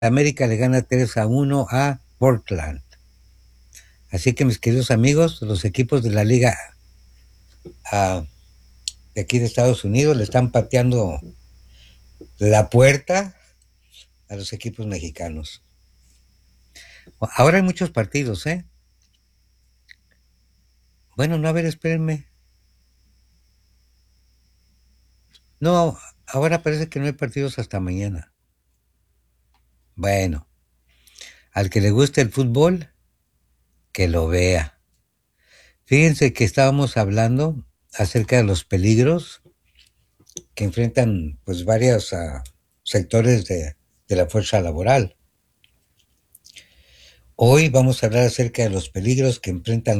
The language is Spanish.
América le gana 3-1 a Portland. Así que mis queridos amigos, los equipos de la liga de aquí de Estados Unidos le están pateando la puerta a los equipos mexicanos. Ahora hay muchos partidos, ¿eh? Bueno, no, a ver, espérenme. No, ahora parece que no hay partidos hasta mañana. Bueno, al que le guste el fútbol, que lo vea. Fíjense que estábamos hablando acerca de los peligros que enfrentan pues varios sectores de la fuerza laboral. Hoy vamos a hablar acerca de los peligros que enfrentan